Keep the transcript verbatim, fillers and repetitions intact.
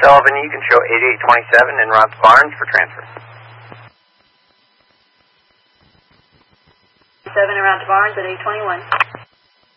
Sullivan, you can show eighty-eight twenty-seven en route to Barnes for transfer. seven en route to Barnes at eight twenty-one.